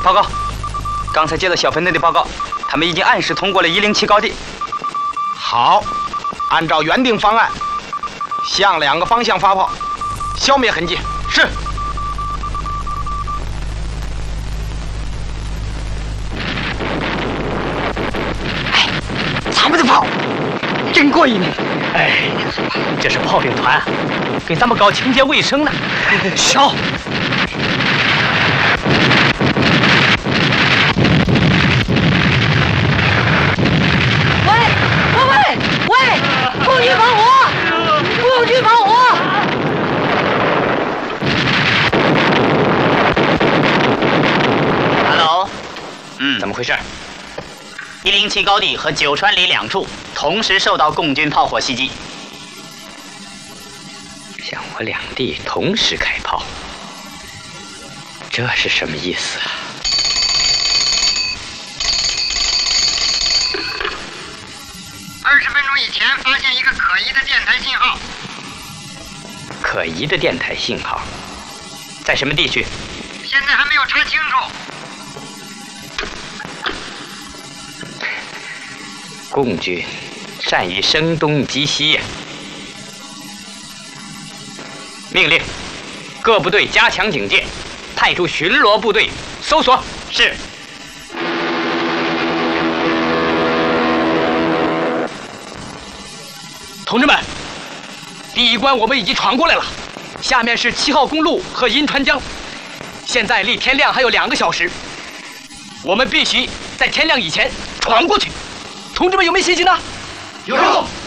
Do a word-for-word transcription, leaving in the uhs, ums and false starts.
报告，刚才接到小分队的报告，他们已经按时通过了一零七高地。 好，按照原定方案，向两个方向发炮，消灭痕迹。是。 哎，咱们的炮真过瘾！ 哎，这是炮兵团，给咱们搞清洁卫生呢。 小。不许放火！不许放火 ！Hello， 嗯，怎么回事？ 一零七高地和九川里两处同时受到共军炮火袭击。 向我两地同时开炮，这是什么意思啊？ 二十分钟以前发现一个可疑的电台信号。 可疑的电台信号，在什么地区？ 现在还没有查清楚。 共军善于声东击西呀！命令各部队加强警戒，派出巡逻部队搜索。 是。 同志们，第一关我们已经闯过来了，下面是七号公路和银川江，现在离天亮还有两个小时，我们必须在天亮以前闯过去。同志们有没有信心呢？ 有。